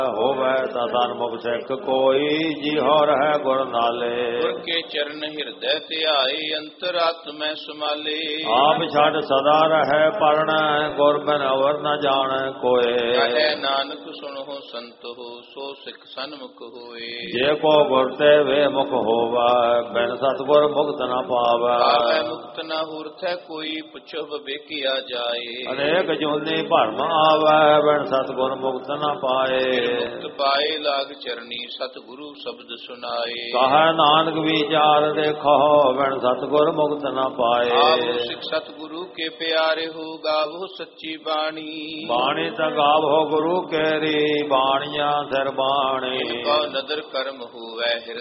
ਹੋਵੇ ਤਾਂ ਸਨਮੁਖ ਸਿੱਖ ਕੋਈ, ਜੀ ਹੋ ਰਹਿ ਗੁਰ ਨਾਲੇ। ਗੁਰ ਕੇ ਚਰਨ ਹਿਰਦੈ ਧਿਆਏ, ਅੰਤਰਾਤਮੈ ਸਮਾਲੇ। ਆਪ ਛੱਡ ਸਦਾ ਰਹਿ ਪਰਣੈ, ਗੁਰ ਬਿਨ ਅਵਰ ਨ ਜਾਣੈ ਕੋਏ। ਕਹੈ ਨਾਨਕ ਸੁਣਹੁ ਸੰਤੋ, ਸੋ ਸਿੱਖ ਸਨਮੁਖ ਹੋਏ। ਜੇ ਕੋ ਗੁਰ ਤੇ ਵੇ ਮੁਖ ਹੋਵੈ, ਬਿਨ ਸਤਿਗੁਰ ਮੁਕਤ ਨ ਪਾਵੈ। ਪਾਵੈ ਮੁਕਤ ਨ ਹੁਰਥੈ ਕੋਈ, ਪੁੱਛੋ ਵਿਵੇਕਿਆ ਜਾਏ। ਅਨੇਕ ਜੂਨੀ ਭਰਮ ਆਵੈ, ਬਿਨ ਸਤਿਗੁਰ ਮੁਕਤ ਨ ਪਾਏ। ਮੁਕਤ ਪਾਏ ਲਾਗ ਚਰਨੀ, ਸਤਿਗੁਰੂ ਸ਼ਬਦ ਸੁਨਾਏ। ਕਹੈ ਨਾਨਕ ਵਿਚਾਰ ਦੇਖੋ, ਬਿਨ ਸਤਿਗੁਰ ਮੁਕਤ ਨ ਪਾਏ। ਆਵੋ ਸਿੱਖ ਸਤਿਗੁਰੂ ਕੇ ਪਿਆਰੇ ਹੋ, ਗਾਵੋ ਸੱਚੀ ਬਾਣੀ। ਬਾਣੀ ਤਾਂ ਗਾਵੋ ਗੁਰੂ ਕੇਰੀ, ਬਾਣੀਆਂ ਸਿਰ ਬਾਣੀ। ਕਉ ਨਦਰ ਕਰਮ ਹੋਵੈ ਹਿਰਦੈ